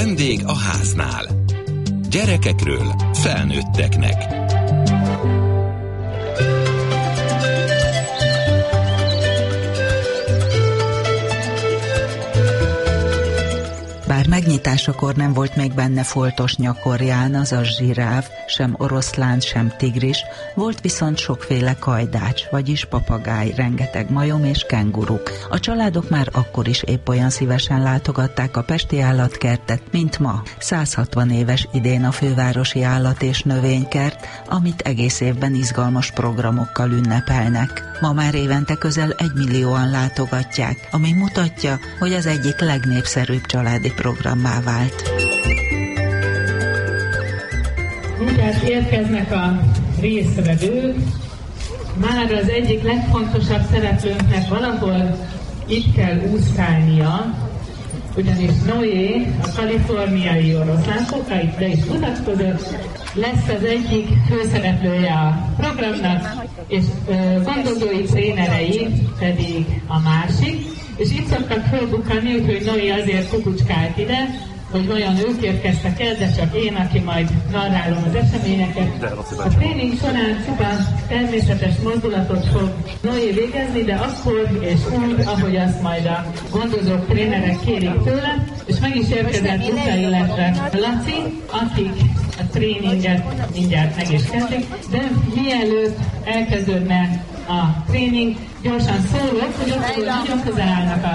mindig a háznál. Gyerekekről felnőtteknek. Bár megnyitásakor nem volt még benne foltos nyakorján, azaz zsiráf, sem oroszlán, sem tigris, volt viszont sokféle kajdács, vagyis papagáj, rengeteg majom és kenguruk. A családok már akkor is épp olyan szívesen látogatták a pesti állatkertet, mint ma. 160 éves idén a fővárosi állat- és növénykert, amit egész évben izgalmas programokkal ünnepelnek. Ma már évente közel 1 millióan látogatják, ami mutatja, hogy az egyik legnépszerűbb családi programmá vált. Mindjárt érkeznek a résztvevők. Már az egyik legfontosabb szereplőnknek valahol itt kell úszkálnia, ugyanis Noé, a kaliforniai oroszlánfóka, itt le is mutatkozott, lesz az egyik főszereplője a programnak, és gondozói trénerei pedig a másik. És itt szoktak fölbukkanni, úgyhogy Noé azért kukucskált ide, hogy vajon ők érkeztek el, de csak én, aki majd narrálom az eseményeket. A tréning során csupa természetes mozdulatot fog Noé végezni, de akkor és úgy, ahogy azt majd a gondozók, trénerek kérik tőle, és meg is érkezett Luca, illetve Laci, akik a tréninget mindjárt meg is kezdik, de mielőtt elkezdődne a tréning, gyorsan szólok, hogy ott nagyon közel állnak a